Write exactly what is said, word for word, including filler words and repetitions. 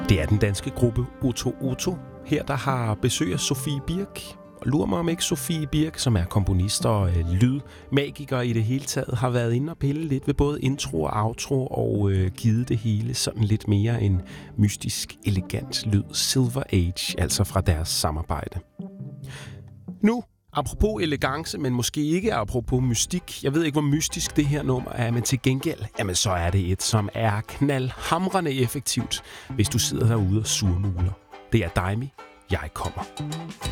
Det er den danske gruppe Otto Otto. Her der har besøg af Sofie Birk. Og lurer mig om ikke Sofie Birk, som er komponist og øh, lydmagiker i det hele taget, har været inde og pille lidt ved både intro og outro og øh, givet det hele sådan lidt mere en mystisk, elegant lyd. Silver Age, altså fra deres samarbejde. Nu, apropos elegance, men måske ikke apropos mystik. Jeg ved ikke, hvor mystisk det her nummer er, men til gengæld, jamen så er det et, som er knaldhamrende effektivt, hvis du sidder derude og surmuler. Det er Daimi, jeg kommer.